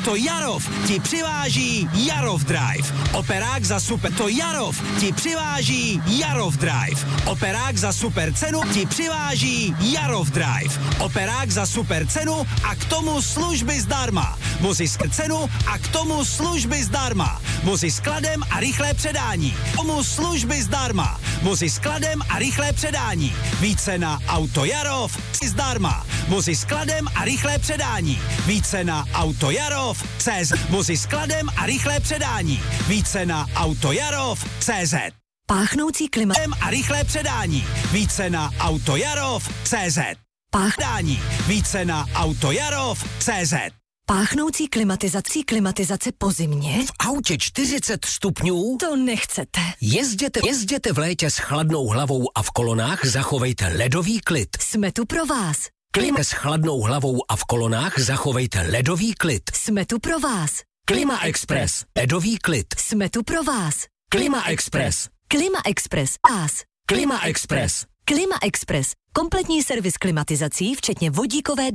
To Jarov ti přiváží Jarov Drive. Operák za super. To Jarov ti přiváží Jarov Drive. Operák za super cenu ti přiváží Jarov Drive. Operák za super cenu a k tomu služby zdarma. Vozy s cenu a k tomu služby zdarma. Vozy s kladem a rychlé předání. K tomu služby zdarma. Vozy s kladem a rychlé předání. Více na Auto Jarov zdarma. Vozy s kladem a rychlé předání. Více na Auto Jarov CZ. Vozy s kladem a rychlé předání. Více na Auto Jarov CZ. Páchnoucí klimatem a rychlé předání. Více na Auto Jarov CZ. Páchnání. Více na Auto Jarov CZ. Páchnoucí klimatizace po zimě? V autě 40 stupňů? To nechcete. Jezděte v létě s chladnou hlavou a v kolonách zachovejte ledový klid. Jsme tu pro vás. Klima s chladnou hlavou a v kolonách zachovejte ledový klid. Jsme tu pro vás. Klima Express. Ledový klid. Jsme tu pro vás. Klima Express. Klima Express. Klima Express. Klima Express. Kompletní servis klimatizací, včetně vodíkové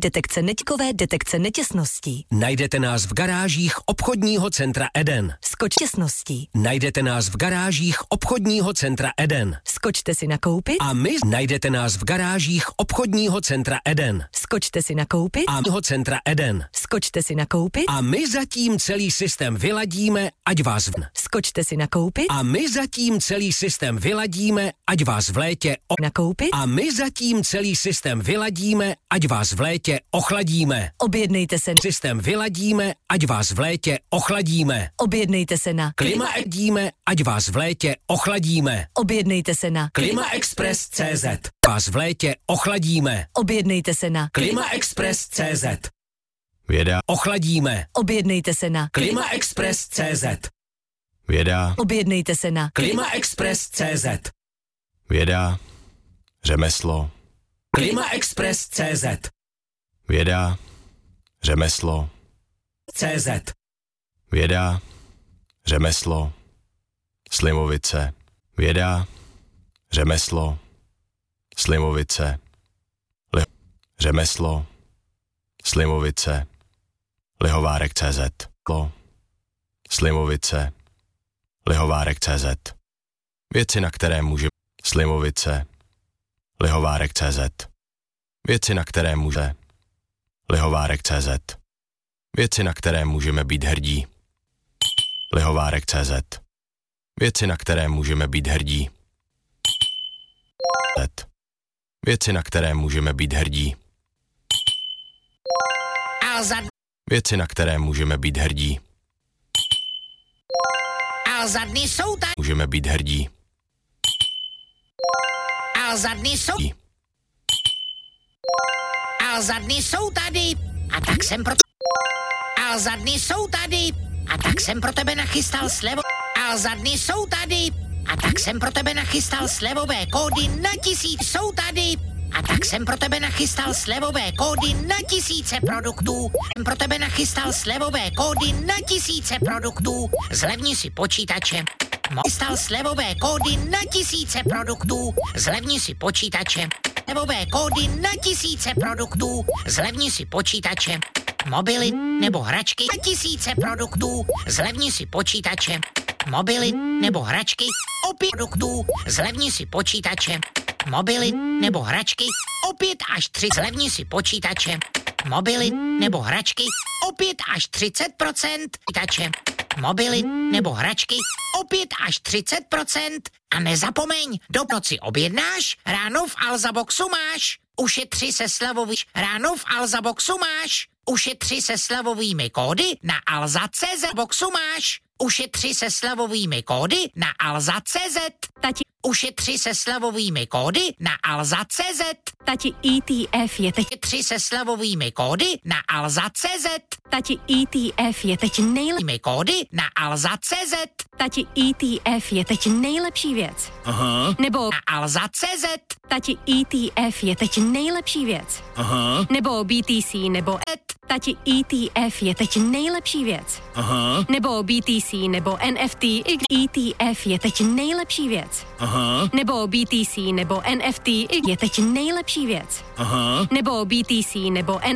detekce netěsností. Najdete nás v garážích obchodního centra Eden. Skoč těsností. Najdete nás v garážích obchodního centra Eden. Skočte si nakoupit. A my najdete nás v garážích obchodního centra Eden. Skočte si nakoupit. Centra Eden. Skočte si nakoupit. A my zatím celý systém vyladíme, ať vás Skočte si nakoupit. A my zatím celý systém vyladíme, ať vás v létě nakoupit. A my zatím celý systém vyladíme, ať vás v létě ochladíme. Objednejte se. Systém vyladíme, ať vás v létě ochladíme. Objednejte se na Klimaedíme, ať vás v létě ochladíme. Objednejte se na Klimaexpress.cz. Vás v létě ochladíme. Objednejte se na Klimaexpress.cz. Věda. Ochladíme. Objednejte se na Klimaexpress.cz. Věda. Objednejte se na Klimaexpress.cz. Věda. Řemeslo. Klimaexpress.cz. Věda. Řemeslo. CZ. Věda. Řemeslo. Slimovice. Věda. Řemeslo. Slimovice. Řemeslo. Slimovice. Lihovárek.cz. Slimovice. Lihovárek.cz. Věci, na které může Slimovice. Lihovárek.cz. Věci, na které může Lihovárek.cz. Věci, na které můžeme být hrdí. Lihovárek.cz. Věci, na které můžeme být hrdí. Věci, na které můžeme být hrdí. Věci, na které můžeme být hrdí. A za dny jsou tady. Můžeme být hrdí. A za dny jsou. A za dny jsou tady. A tak jsem pro. A za dny jsou tady. A tak jsem pro tebe nachystal slevo. A za dny jsou tady. A tak jsem pro tebe nachystal slevové kódy na 1000. Jsou tady. A tak jsem pro tebe nachystal slevové kódy na 1000 produktů. Jsem pro tebe nachystal slevové kódy na 1000 produktů. Zlevni si počítače. Nachystal slevové kódy na 1000 produktů. Zlevni si počítače. Slevové kódy na 1000 produktů. Zlevni si počítače. Mobily nebo hračky na 1000 produktů. Zlevni si počítače. Mobily nebo hračky opět produktů. Zlevni si počítače. Mobily nebo hračky opět až 3. Zlevni si počítače. Mobily nebo hračky opět až 30%. Počítače. Mobily nebo hračky opět až 30%. A nezapomeň, do noci objednáš, ráno v Alzaboxu máš. Ušetři se slevový. Ráno v Alzaboxu máš. Ušetři se slevovými kódy na Alza.cz. Boxu máš. Ušetři se slevovými kódy na Alza.cz. Tati. Ušetři se slevovými kódy na Alza.cz. Tati, ETF je teď. Ušetři se slevovými kódy na Alza.cz. Tati, ETF je teď nejlepší. Kódy na Alza.cz. Tati, ETF je teď nejlepší věc. Aha. Nebo na Alza.cz. Tati, ETF je teď nejlepší věc. Aha. Nebo BTC, nebo Tati, ETF je teď nejlepší věc. Aha. Nebo BTC, nebo NFT, ETF je teď nejlepší věc. Aha. Nebo BTC, nebo NFT je teď nejlepší věc. Aha. Nebo BTC, nebo